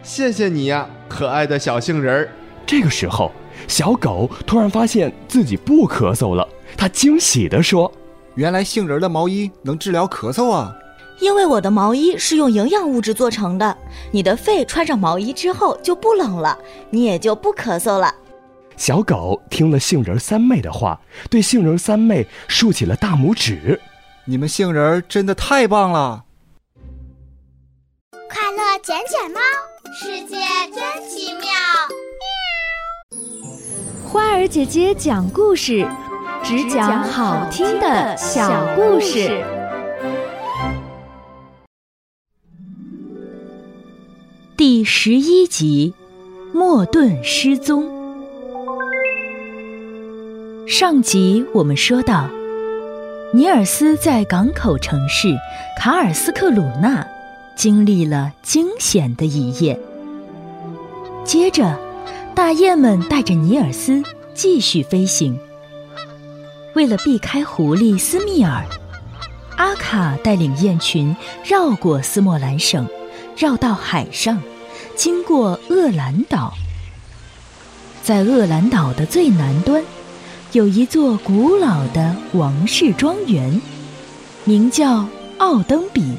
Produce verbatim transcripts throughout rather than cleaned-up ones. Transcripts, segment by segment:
谢谢你呀，可爱的小杏仁儿。 这个时候，小狗突然发现自己不咳嗽了，它惊喜地说： 原来杏仁的毛衣能治疗咳嗽啊！ 因为我的毛衣是用营养物质做成的，你的肺穿上毛衣之后就不冷了，你也就不咳嗽了。 小狗听了杏仁三妹的话，对杏仁三妹竖起了大拇指。 你们杏仁真的太棒了！ 快乐捡捡猫，世界真奇妙。 花儿姐姐讲故事，只讲好听的小故事。 第十一集，莫顿失踪。上集我们说到，尼尔斯在港口城市卡尔斯克鲁纳经历了惊险的一夜。接着，大雁们带着尼尔斯继续飞行。为了避开狐狸斯密尔，阿卡带领雁群绕过斯莫兰省，绕到海上，经过厄兰岛。在厄兰岛的最南端，有一座古老的王室庄园，名叫奥登比。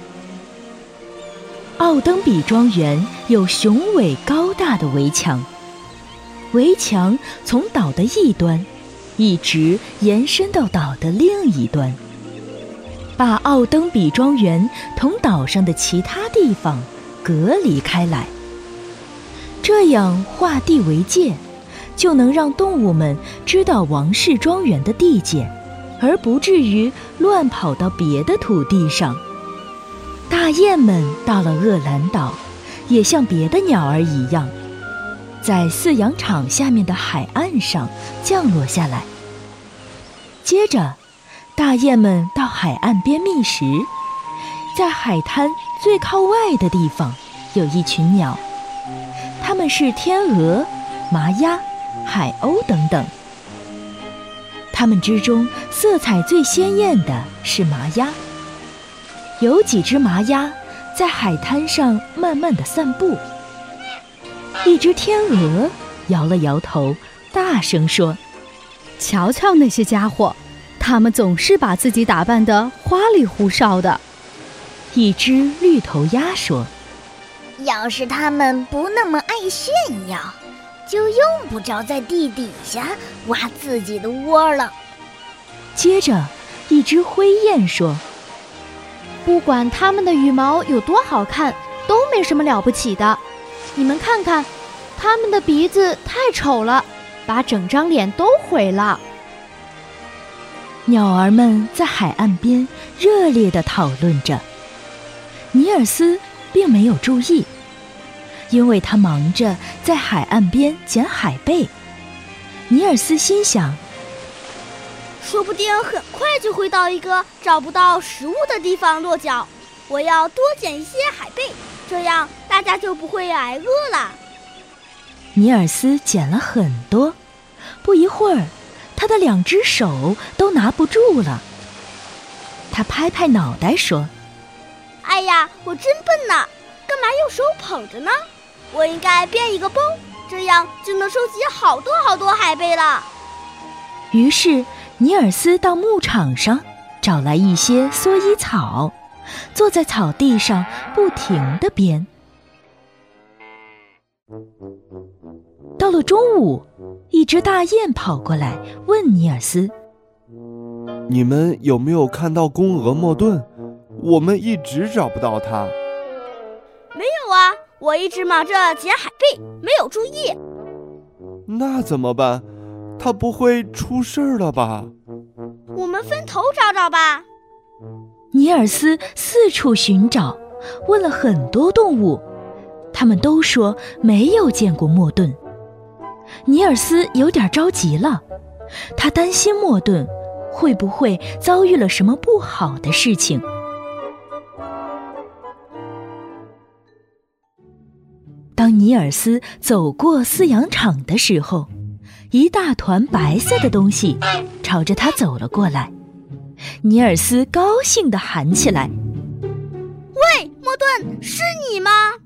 奥登比庄园有雄伟高大的围墙，围墙从岛的一端一直延伸到岛的另一端，把奥登比庄园同岛上的其他地方隔离开来。这样划地为界，就能让动物们知道王室庄园的地界，而不至于乱跑到别的土地上。大雁们到了厄兰岛，也像别的鸟儿一样，在饲养场下面的海岸上降落下来。接着，大雁们到海岸边觅食，在海滩最靠外的地方有一群鸟，它们是天鹅、麻鸭、海鸥等等。它们之中色彩最鲜艳的是麻鸭。有几只麻鸭在海滩上慢慢地散步。一只天鹅摇了摇头，大声说： 瞧瞧那些家伙，他们总是把自己打扮得花里胡哨的。 一只绿头鸭说： 要是他们不那么爱炫耀，就用不着在地底下挖自己的窝了。 接着，一只灰雁说： 不管它们的羽毛有多好看，都没什么了不起的。你们看看，它们的鼻子太丑了，把整张脸都毁了。 鸟儿们在海岸边热烈地讨论着。尼尔斯并没有注意，因为他忙着在海岸边捡海贝。尼尔斯心想， 说不定很快就会到一个找不到食物的地方落脚。我要多捡一些海贝，这样大家就不会挨饿了。 尼尔斯捡了很多，不一会儿，他的两只手都拿不住了。他拍拍脑袋说： 哎呀，我真笨呐，干嘛用手捧着呢？我应该编一个包，这样就能收集好多好多海贝了。 于是尼尔斯到牧场上找来一些蓑衣草，坐在草地上不停地编。到了中午，一只大雁跑过来问尼尔斯： 你们有没有看到公鹅莫顿？我们一直找不到它。 没有啊，我一直忙着捡海贝，没有注意。 那怎么办？它不会出事了吧？ 我们分头找找吧。 尼尔斯四处寻找，问了很多动物，他们都说没有见过莫顿。尼尔斯有点着急了，他担心莫顿会不会遭遇了什么不好的事情。当尼尔斯走过饲养场的时候，一大团白色的东西朝着他走了过来。尼尔斯高兴地喊起来： 喂，莫顿，是你吗？